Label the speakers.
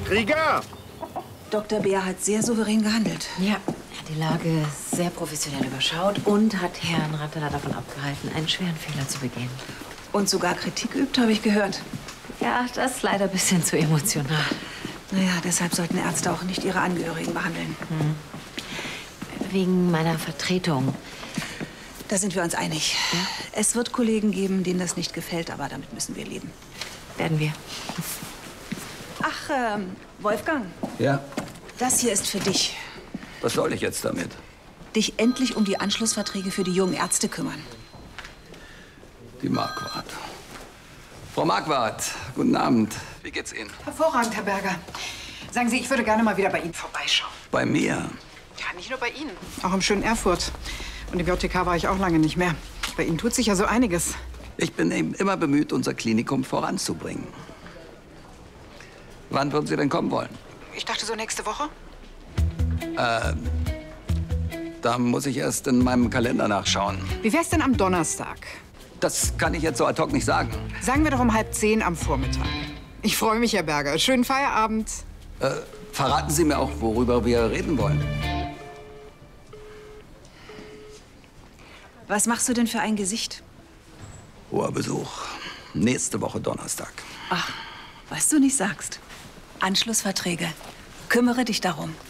Speaker 1: Krieger!
Speaker 2: Dr. Beer hat sehr souverän gehandelt.
Speaker 3: Ja, er hat die Lage sehr professionell überschaut und hat Herrn Ratteler davon abgehalten, einen schweren Fehler zu begehen.
Speaker 2: Und sogar Kritik übt, habe ich gehört.
Speaker 3: Ja, das ist leider ein bisschen zu emotional.
Speaker 2: Naja, deshalb sollten Ärzte auch nicht ihre Angehörigen behandeln.
Speaker 3: Wegen meiner Vertretung.
Speaker 2: Da sind wir uns einig.
Speaker 3: Ja?
Speaker 2: Es wird Kollegen geben, denen das nicht gefällt, aber damit müssen wir leben.
Speaker 3: Werden wir.
Speaker 2: Ach, Wolfgang.
Speaker 4: Ja?
Speaker 2: Das hier ist für dich.
Speaker 4: Was soll ich jetzt damit?
Speaker 2: Dich endlich um die Anschlussverträge für die jungen Ärzte kümmern.
Speaker 4: Die Marquardt. Frau Marquardt, guten Abend. Wie geht's Ihnen?
Speaker 5: Hervorragend, Herr Berger. Sagen Sie, ich würde gerne mal wieder bei Ihnen vorbeischauen.
Speaker 4: Bei mir?
Speaker 5: Ja, nicht nur bei Ihnen. Auch im schönen Erfurt. Und im JTK war ich auch lange nicht mehr. Bei Ihnen tut sich ja so einiges.
Speaker 4: Ich bin eben immer bemüht, unser Klinikum voranzubringen. Wann würden Sie denn kommen wollen?
Speaker 5: Ich dachte so nächste Woche.
Speaker 4: Da muss ich erst in meinem Kalender nachschauen.
Speaker 5: Wie wär's denn am Donnerstag?
Speaker 4: Das kann ich jetzt so ad hoc nicht sagen.
Speaker 5: Sagen wir doch um 9:30 am Vormittag. Ich freue mich, Herr Berger. Schönen Feierabend.
Speaker 4: Verraten Sie mir auch, worüber wir reden wollen.
Speaker 2: Was machst du denn für ein Gesicht?
Speaker 4: Hoher Besuch. Nächste Woche Donnerstag.
Speaker 2: Ach, was du nicht sagst. Anschlussverträge. Kümmere dich darum.